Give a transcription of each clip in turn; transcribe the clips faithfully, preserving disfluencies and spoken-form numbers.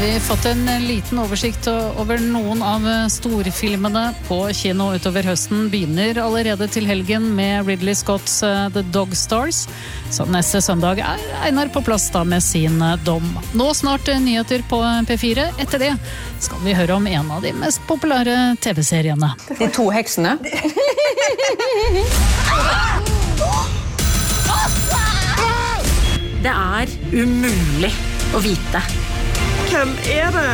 vi fått en liten oversikt over noen av storfilmene på kino utover høsten. Begynner allerede til helgen med Ridley Scott's The Dog Stars. Så neste søndag er Einar på plass da med sin dom. Nå snart nyheter på P fire. Etter det skal vi høre om en av de mest populære T V-seriene. De to heksene. Det er umulig å vite. Hvem er det?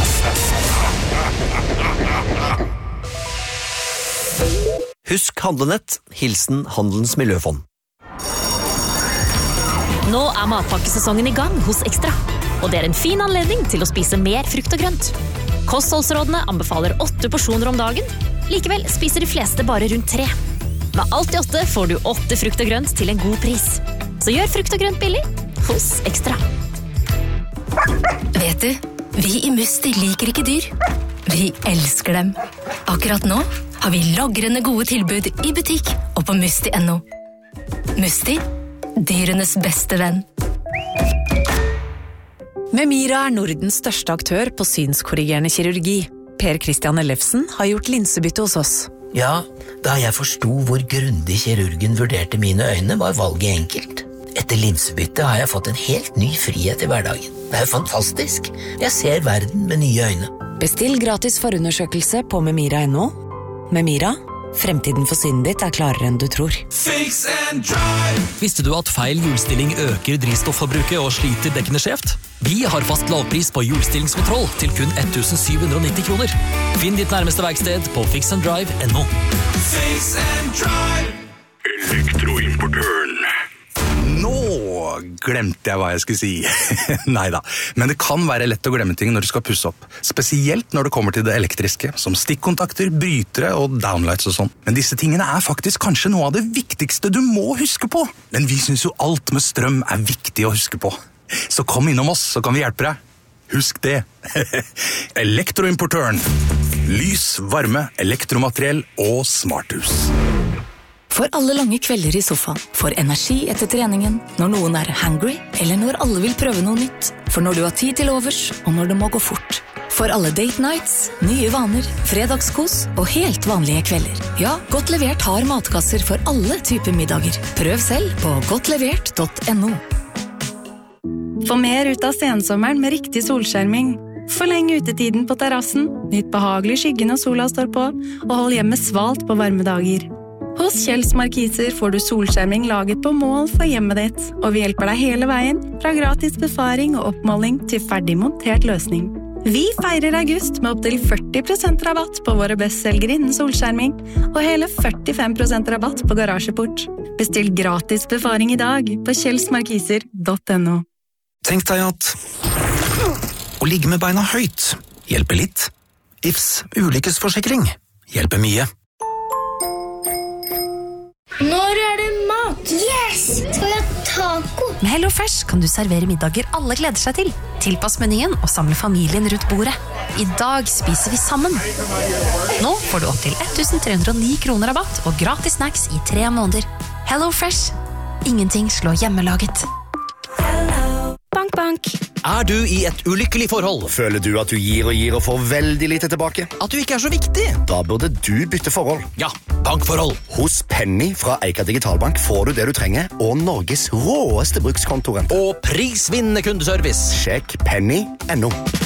Husk handlenett. Hilsen Handelens Miljøfond. Nå er matpakkesesongen i gang hos Ekstra. Og det er en fin anledning til å spise mer frukt og grønt. Kostholdsrådene anbefaler åtte porsjoner om dagen. Likevel spiser de fleste bare rundt tre. Med alt i åtte får du åtte frukt og grønt til en god pris. Så gjør frukt og grønt billig hos Ekstra. Vet du, vi i Musti liker ikke dyr. Vi elsker dem. Akkurat nå har vi logrende gode tilbud i butikk og på musti punktum no. Musti, dyrenes beste venn. Memira er Nordens største aktør på synskorrigerende kirurgi. Per Christian Ellefsen har gjort linsebytte hos oss. Ja, da jeg forstod hvor grundig kirurgen vurderte mine øyne, var valget enkelt. Etter linsebytte har jeg fått en helt ny frihet i hverdagen. Det er jo fantastisk. Jeg ser verden med nye øyne. Bestill gratis forundersøkelse på memira punktum no. Memira, fremtiden for synet ditt er klarere enn du tror. Fix and drive. Visste du at feil hjulstilling øker drivstofforbruket og sliter dekkene skjevt? Vi har fast lavpris på hjulstillingskontroll til kun ett tusen syv hundre og nitti kroner. Finn ditt nærmeste verksted på fix and drive punktum no. Fix and drive. Elektroimportøren. Nå glemte jeg hva jeg skulle si. Neida, men det kan være lett å glemme ting når du skal pusse opp. Spesielt når det kommer til det elektriske, som stikkontakter, brytere og downlights og sånn. Men disse tingene er faktisk kanskje noe av det viktigste du må huske på. Men vi synes jo alt med strøm er viktig å huske på. Så kom innom oss, så kan vi hjelpe deg. Husk det. Elektroimportøren. Lys, varme, elektromateriell og smarthus. For alle lange kvelder i sofaen, for energi etter treningen, når noen er hungry, eller når alle vil prøve noe nytt, for når du har tid til overs, og når det må gå fort. For alle date nights, nye vaner, fredagskos og helt vanlige kvelder. Ja, Godt Levert har matkasser for alle typer middager. Prøv selv på godtlevert punktum no. Få mer ut av sensommeren med riktig solskjerming. Forleng utetiden på terrassen, nytt behagelig skyggen når sola står på, og hold hjemme svalt på varme dager. Hos Kjells Markiser får du solskjerming laget på mål for hjemmet ditt, og vi hjelper deg hele veien, fra gratis befaring og oppmåling til ferdig montert løsning. Vi feirer august med opp til førti prosent rabatt på våre bestselgere innen solskjerming, og hele førtifem prosent rabatt på garasjeport. Bestill gratis befaring i dag på kjellsmarkiser punktum no. Tenk deg at å ligge med beina høyt hjelper litt. I F S ulykkesforsikring hjelper mye. Når er det mat? Yes! Skal vi ha taco? Med HelloFresh kan du servere middager alle gleder seg til. Tilpass menyen og samle familien rundt bordet. I dag spiser vi sammen. Nå får du opp til ett tusen tre hundre og ni kroner rabatt og gratis snacks i tre måneder. HelloFresh. Ingenting slår hjemmelaget. Bank, bank. Er du i et ulykkelig forhold? Føler du at du gir og gir og får veldig lite tilbake? At du ikke er så viktig? Da burde du bytte forhold. Ja, bankforhold. Hos Penny fra Eika Digitalbank får du det du trenger, og Norges råeste brukskontorent. Og prisvinnende kundeservice. Sjekk penny punktum no.